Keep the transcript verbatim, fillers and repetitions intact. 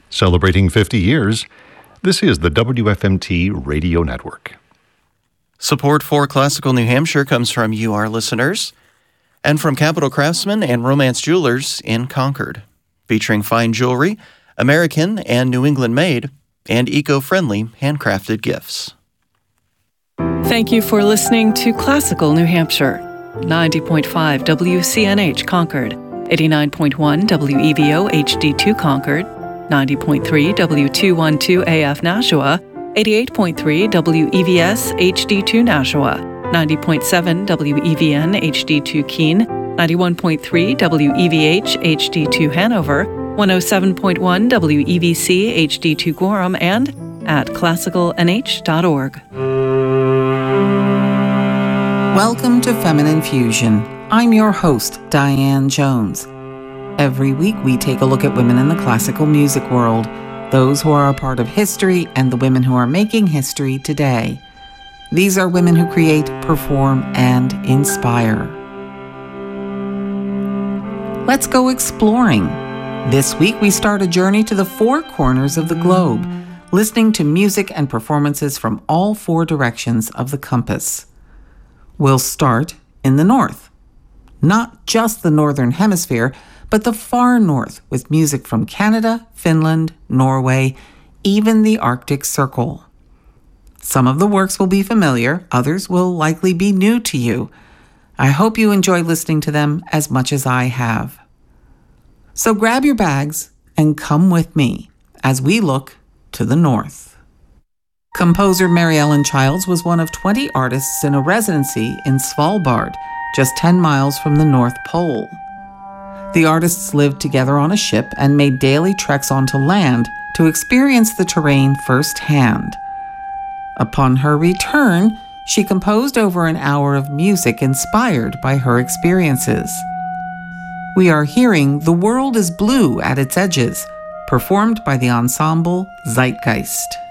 Celebrating fifty years, this is the W F M T Radio Network. Support for Classical New Hampshire comes from you, our listeners, and from Capital Craftsman and Romance Jewelers in Concord, featuring fine jewelry, American and New England made, and eco-friendly handcrafted gifts. Thank you for listening to Classical New Hampshire, ninety point five W C N H Concord, eighty-nine point one W E V O H D two Concord, ninety point three W two twelve A F Nashua, eighty-eight point three W E V S H D two Nashua, ninety point seven W E V N H D two Keene, ninety-one point three W E V H H D two Hanover, one oh seven point one W E V C H D two Gorham, and at classical n h dot org. Welcome to Feminine Fusion. I'm your host, Diane Jones. Every week we take a look at women in the classical music world, those who are a part of history and the women who are making history today. These are women who create, perform, and inspire. Let's go exploring. This week we start a journey to the four corners of the globe, listening to music and performances from all four directions of the compass. We'll start in the north. Not just the northern hemisphere, but the far north, with music from Canada, Finland, Norway, even the Arctic Circle. Some of the works will be familiar, others will likely be new to you. I hope you enjoy listening to them as much as I have. So grab your bags and come with me as we look to the north. Composer Mary Ellen Childs was one of twenty artists in a residency in Svalbard, just ten miles from the North Pole. The artists lived together on a ship and made daily treks onto land to experience the terrain firsthand. Upon her return, she composed over an hour of music inspired by her experiences. We are hearing The World is Blue at Its Edges, performed by the ensemble Zeitgeist.